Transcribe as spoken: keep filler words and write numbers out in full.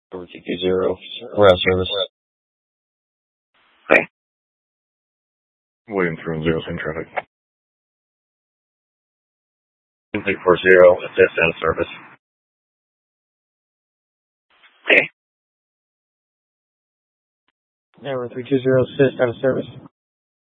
Over two two zero. We're out of service. Okay. William three one zero, same traffic. three four zero, assist out of service. Okay. Number three two zero, assist out of service.